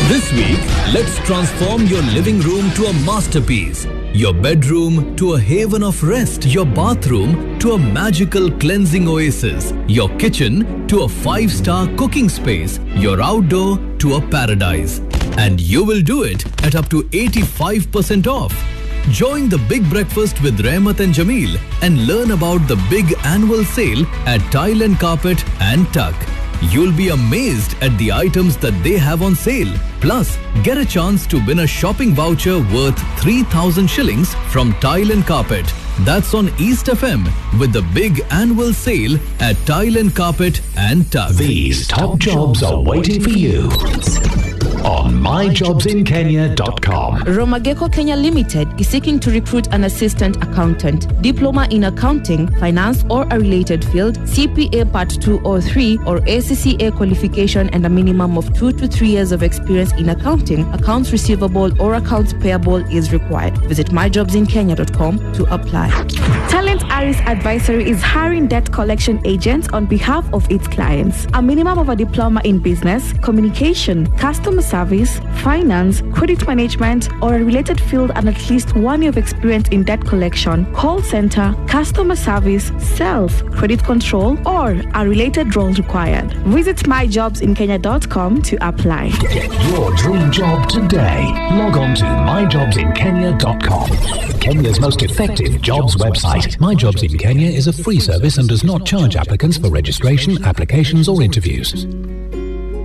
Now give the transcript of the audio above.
This week, let's transform your living room to a masterpiece, your bedroom to a haven of rest, your bathroom to a magical cleansing oasis, your kitchen to a 5-star cooking space, your outdoor to a paradise. And you will do it at up to 85% off. Join the Big Breakfast with Rahmat and Jameel and learn about the big annual sale at Tile and Carpet and Tuck. You'll be amazed at the items that they have on sale. Plus, get a chance to win a shopping voucher worth 3,000 shillings from Tile and Carpet. That's on East FM with the big annual sale at Tile and Carpet and Tuck. These top jobs are waiting for you on myjobsinkenya.com. Romageko Kenya Limited is seeking to recruit an assistant accountant, diploma in accounting, finance or a related field, CPA Part 2 or 3 or ACCA qualification and a minimum of 2 to 3 years of experience in accounting, accounts receivable or accounts payable is required. Visit myjobsinkenya.com to apply. Talent Aris Advisory is hiring debt collection agents on behalf of its clients. A minimum of a diploma in business, communication, customer service, finance, credit management, or a related field and at least 1 year of experience in debt collection, call center, customer service, sales, credit control, or a related role required. Visit myjobsinkenya.com to apply. Get your dream job today. Log on to myjobsinkenya.com. Kenya's most effective jobs website. My Jobs in Kenya is a free service and does not charge applicants for registration, applications, or interviews.